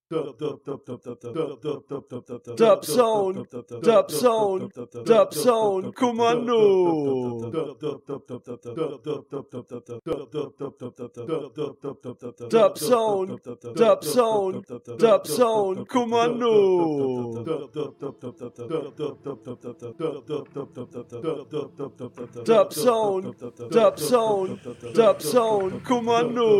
Dub Zone, Kommando. Dub Zone, Kommando. Dub Zone, Kommando.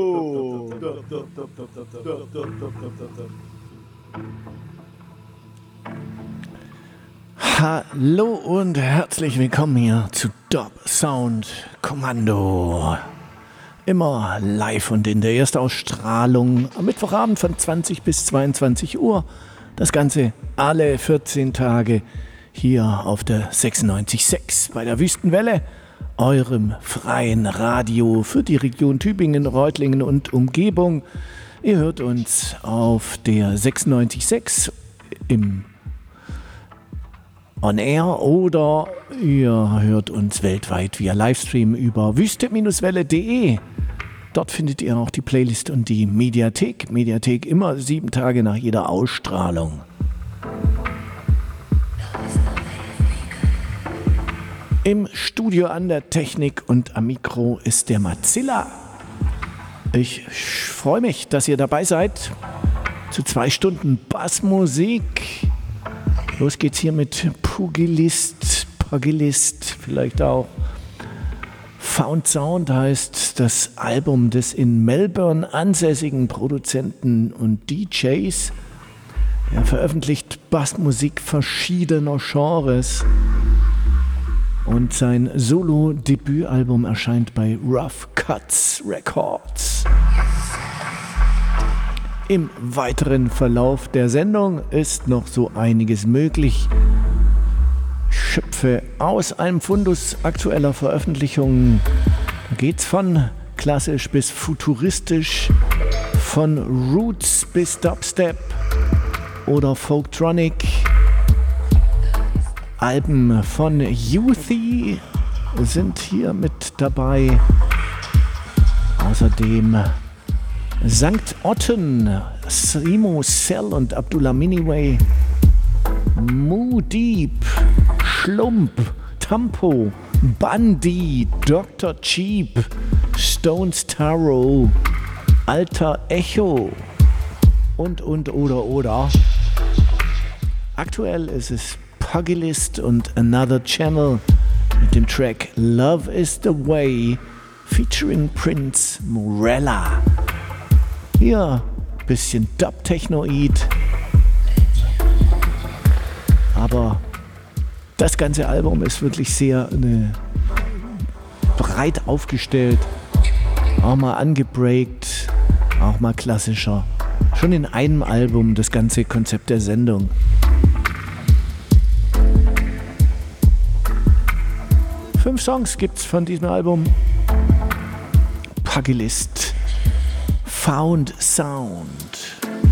Hallo und herzlich willkommen hier zu Dub Sound Kommando. Immer live und in der Erstausstrahlung am Mittwochabend von 20 bis 22 Uhr. Das Ganze alle 14 Tage hier auf der 96.6 bei der Wüstenwelle, eurem freien Radio für die Region Tübingen, Reutlingen und Umgebung. Ihr hört uns auf der 96.6 im On Air oder ihr hört uns weltweit via Livestream über wüste-welle.de. Dort findet ihr auch die Playlist und die Mediathek. Mediathek immer 7 Tage nach jeder Ausstrahlung. Im Studio an der Technik und am Mikro ist der Matzilla. Ich freue mich, dass ihr dabei seid zu 2 Stunden Bassmusik. Los geht's hier mit Pugilist, vielleicht auch. Found Sound heißt das Album des in Melbourne ansässigen Produzenten und DJs. Er veröffentlicht Bassmusik verschiedener Genres. Und sein Solo-Debütalbum erscheint bei Rough Cuts Records. Im weiteren Verlauf der Sendung ist noch so einiges möglich. Ich schöpfe aus einem Fundus aktueller Veröffentlichungen. Da geht's von klassisch bis futuristisch, von Roots bis Dubstep oder Folktronic. Alben von Youthy sind hier mit dabei. Außerdem St. Otten, Simo Cell und Abdullah Miniway, Moo Deep, Schlump, Tampo, Bundy, Dr. Cheap, Stones Tarot, Alter Echo oder. Aktuell ist es Pugilist und Another Channel mit dem Track Love is the Way featuring Prince Morella. Hier ein bisschen Dub-Technoid, aber das ganze Album ist wirklich sehr breit aufgestellt, auch mal angebreakt, auch mal klassischer. Schon in einem Album das ganze Konzept der Sendung. Fünf Songs gibt's von diesem Album. Pugilist, Found Sound.